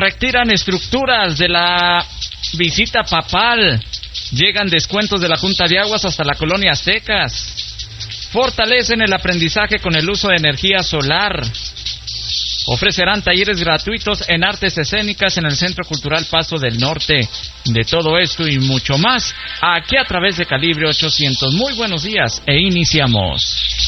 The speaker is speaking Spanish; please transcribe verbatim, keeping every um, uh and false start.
retiran estructuras de la visita papal. Llegan descuentos de la Junta de Aguas hasta la colonia Aztecas. Fortalecen el aprendizaje con el uso de energía solar. Ofrecerán talleres gratuitos en artes escénicas en el Centro Cultural Paso del Norte. De todo esto y mucho más, aquí a través de Calibre ochocientos. Muy buenos días e iniciamos.